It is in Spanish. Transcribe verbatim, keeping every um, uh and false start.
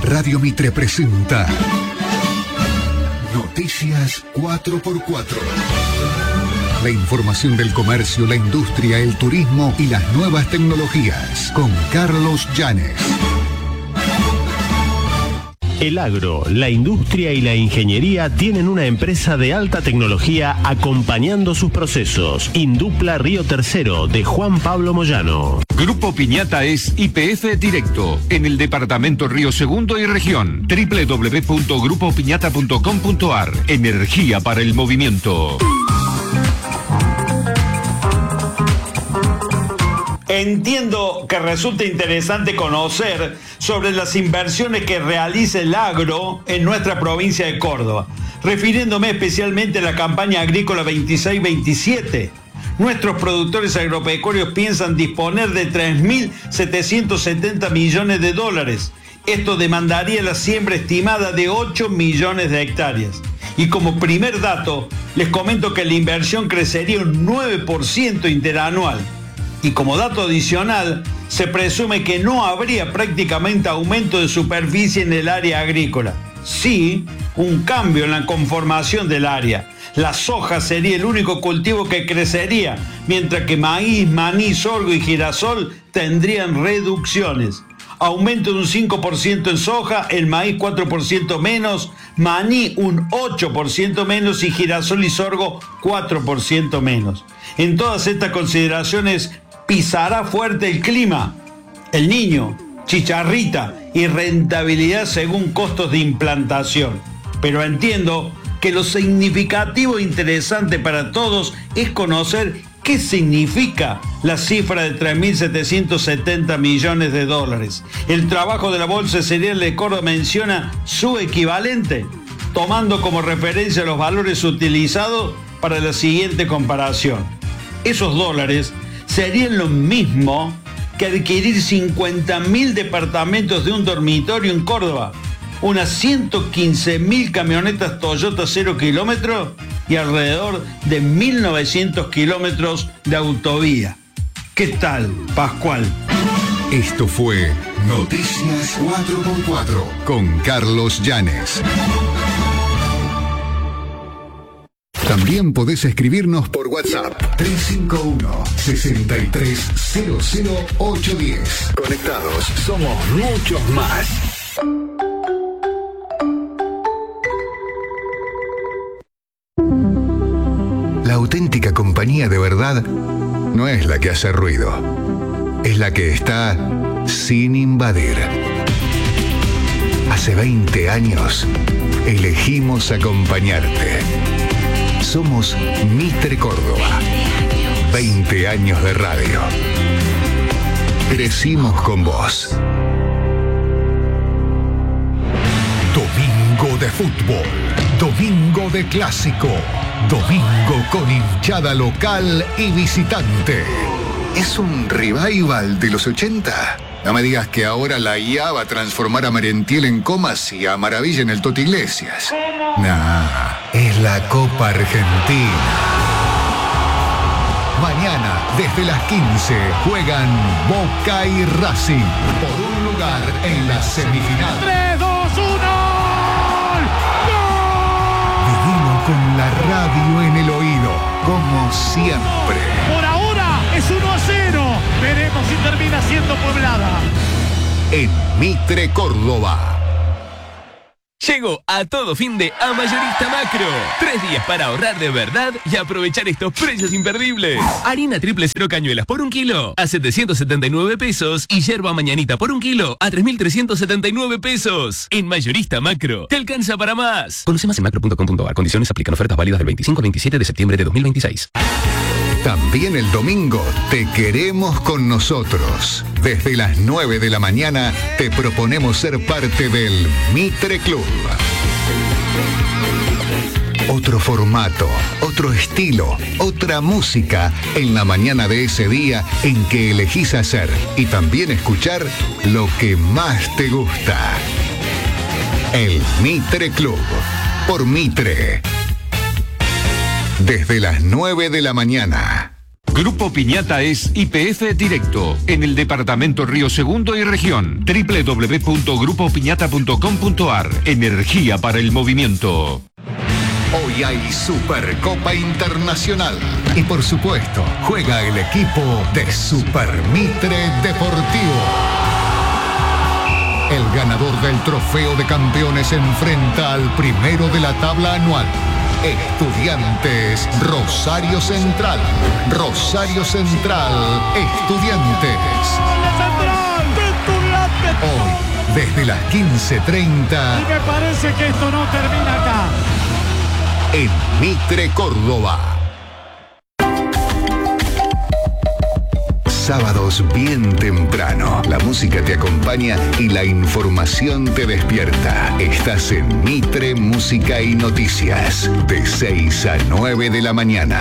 Radio Mitre presenta Noticias cuatro por cuatro. La información del comercio, la industria, el turismo y las nuevas tecnologías con Carlos Llanes. El agro, la industria y la ingeniería tienen una empresa de alta tecnología acompañando sus procesos. Indupla Río Tercero, de Juan Pablo Moyano. Grupo Piñata es Y P F directo en el departamento Río Segundo y región. doble u doble u doble u punto grupo piñata punto com punto a r. Energía para el movimiento. Entiendo que resulta interesante conocer sobre las inversiones que realiza el agro en nuestra provincia de Córdoba, refiriéndome especialmente a la campaña agrícola veintiséis veintisiete. Nuestros productores agropecuarios piensan disponer de tres mil setecientos setenta millones de dólares. Esto demandaría la siembra estimada de ocho millones de hectáreas. Y como primer dato, les comento que la inversión crecería un nueve por ciento interanual. Y como dato adicional, se presume que no habría prácticamente aumento de superficie en el área agrícola. Sí, un cambio en la conformación del área. La soja sería el único cultivo que crecería, mientras que maíz, maní, sorgo y girasol tendrían reducciones. Aumento de un cinco por ciento en soja, el maíz cuatro por ciento menos, maní un ocho por ciento menos y girasol y sorgo cuatro por ciento menos. En todas estas consideraciones pisará fuerte el clima, el niño, chicharrita y rentabilidad según costos de implantación. Pero entiendo que lo significativo e interesante para todos es conocer qué significa la cifra de tres mil setecientos setenta millones de dólares. El trabajo de la Bolsa de Cereales de Córdoba menciona su equivalente, tomando como referencia los valores utilizados para la siguiente comparación. Esos dólares serían lo mismo que adquirir cincuenta mil departamentos de un dormitorio en Córdoba, unas ciento quince mil camionetas Toyota cero kilómetros y alrededor de mil novecientos kilómetros de autovía. ¿Qué tal, Pascual? Esto fue Noticias cuatro por cuatro con Carlos Llanes. También podés escribirnos por WhatsApp tres cinco uno, seis tres cero cero ocho uno cero. Conectados, somos muchos más. La auténtica compañía de verdad no es la que hace ruido, es la que está sin invadir. Hace veinte años elegimos acompañarte. Somos Mitre Córdoba. veinte años de radio. Crecimos con vos. Domingo de fútbol. Domingo de clásico. Domingo con hinchada local y visitante. ¿Es un revival de los ochenta? No me digas que ahora la I A va a transformar a Merentiel en Comas y a Maravilla en el Toti Iglesias. Nah, es la Copa Argentina. Mañana, desde las quince, juegan Boca y Racing por un lugar en la semifinal. tres, dos, uno. Vivimos con la radio en el oído, como siempre. Por ahora es uno a cero. Veremos si termina siendo Pueblada. En Mitre Córdoba. Llegó a todo fin de a Mayorista Macro. Tres días para ahorrar de verdad y aprovechar estos precios imperdibles. Harina triple cero cañuelas por un kilo a setecientos setenta y nueve pesos y yerba mañanita por un kilo a tres mil trescientos setenta y nueve pesos. En Mayorista Macro, te alcanza para más. Conoce más en macro punto com punto a r. Condiciones aplican. Ofertas válidas del veinticinco al veintisiete de septiembre de dos mil veintiséis. También el domingo te queremos con nosotros. Desde las nueve de la mañana te proponemos ser parte del Mitre Club. Otro formato, otro estilo, otra música en la mañana de ese día en que elegís hacer y también escuchar lo que más te gusta. El Mitre Club, por Mitre. Desde las nueve de la mañana. Grupo Piñata es Y P F Directo, en el departamento Río Segundo y región. doble u doble u doble u punto grupo piñata punto com punto a r. Energía para el movimiento. Hoy hay Supercopa Internacional. Y por supuesto, juega el equipo de Super Mitre Deportivo. El ganador del trofeo de campeones se enfrenta al primero de la tabla anual. Estudiantes Rosario Central. Rosario Central, Estudiantes. Hoy, desde las quince treinta. Y me parece que esto no termina acá. En Mitre, Córdoba. Sábados bien temprano. La música te acompaña y la información te despierta. Estás en Mitre, Música y Noticias. De seis a nueve de la mañana.